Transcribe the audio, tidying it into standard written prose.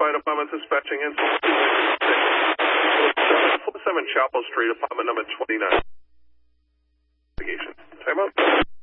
Fire Department dispatching in. 47 Chapel Street, apartment number 29. Investigation. Time out.